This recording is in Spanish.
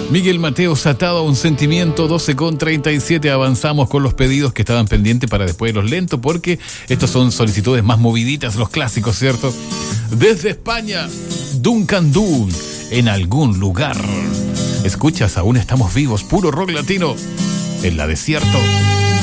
Miguel Mateos, atado a un sentimiento, 12:37. Avanzamos con los pedidos que estaban pendientes para después los lentos, porque estos son solicitudes más moviditas, los clásicos, ¿cierto? Desde España, Duncan Dune, en algún lugar. Escuchas, aún estamos vivos, puro rock latino en la desierto.